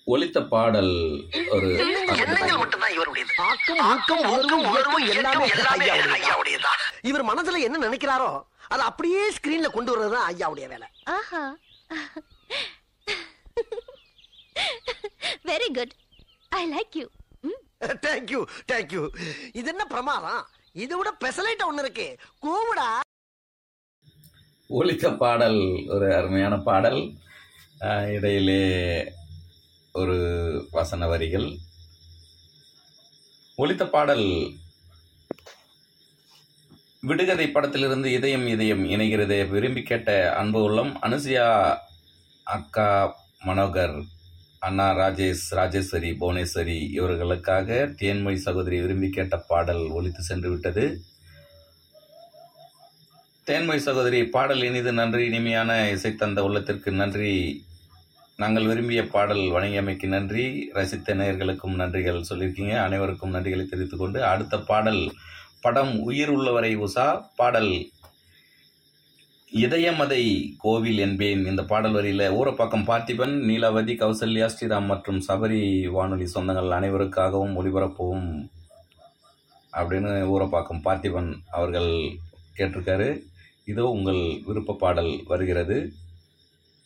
ஒலித்த பாடல் ஒரு எண்ணங்கள் மட்டும்தான் இவருடையது. ஆக்கம் உணர்வும் உணர்வும் எல்லாமே ஐயாவுடையதா. இவர் மனசுல என்ன நினைக்கிறாரோ அதை அப்படியே ஸ்கிரீன்ல கொண்டு வர்றதுதான் ஐயாவுடைய வேலை. ஆஹா, very good, I like you. Thank you thank you. இது என்ன பிரமாதம், இதை விட பெசலைட்ட ஒண்ணு இருக்கு, கூவிடா. ஒலித்த பாடல் ஒரு அருமையான பாடல். இடையிலே ஒரு வசன வரிகள். ஒலித்த பாடல் விடுகதை படத்திலிருந்து இதயம் இதயம் இணைகிறது. விரும்பி கேட்ட அன்பு உள்ளம் அனுசியா அக்கா, மனோகர் அண்ணா, ராஜேஷ், ராஜேஸ்வரி, புவனேஸ்வரி இவர்களுக்காக தேன்மொழி சகோதரி விரும்பி கேட்ட பாடல் ஒலித்து சென்று விட்டது. தேன்மொழி சகோதரி, பாடல் இனிது, நன்றி. இனிமையான இசை தந்த உள்ளத்திற்கு நன்றி. நாங்கள் விரும்பிய பாடல் வழங்கியமைக்கு நன்றி. ரசித்த நேயர்களுக்கும் நன்றிகள் சொல்லியிருக்கீங்க. அனைவருக்கும் நன்றிகளை தெரிவித்துக் கொண்டு அடுத்த பாடல் படம் உயிர் உள்ளவரை உஷா, பாடல் இதயமதை கோவில் என்பேன். இந்த பாடல் வரியில் ஊரப்பாக்கம் பார்த்திபன், நீலாவதி, கௌசல்யா, ஸ்ரீராம் மற்றும் சபரி வானொலி சொந்தங்கள் அனைவருக்காகவும் ஒளிபரப்பவும் அப்படின்னு ஊரப்பாக்கம் பார்த்திபன் அவர்கள் கேட்டிருக்காரு. இதோ உங்கள் விருப்ப பாடல் வருகிறது.